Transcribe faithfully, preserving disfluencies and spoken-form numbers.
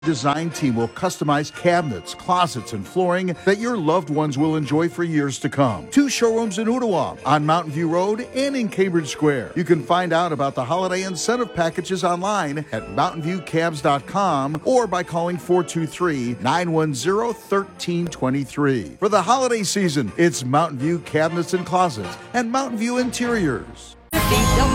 design team will customize cabinets, closets, and flooring that your loved ones will enjoy for years to come. Two showrooms in Ottawa, on Mountain View Road, and in Cambridge Square. You can find out about the holiday incentive packages online at mountain view cabs dot com or by calling four two three, nine one zero, one three two three. For the holiday season, it's Mountain View Cabinets and Closets and Mountain View Interiors.